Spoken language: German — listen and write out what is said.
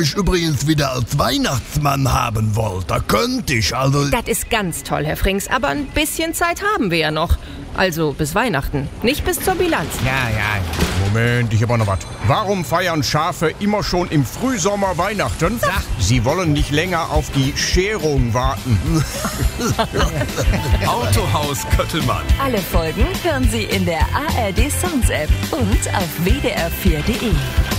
mich übrigens wieder als Weihnachtsmann haben wollt. Da könnte ich, also... Das ist ganz toll, Herr Frings, aber ein bisschen Zeit haben wir ja noch. Also bis Weihnachten, nicht bis zur Bilanz. Ja. Moment, ich hab auch noch was. Warum feiern Schafe immer schon im Frühsommer Weihnachten? Sag. Sie wollen nicht länger auf die Scherung warten. Autohaus Köttelmann. Alle Folgen hören Sie in der ARD Sounds App und auf wdr4.de.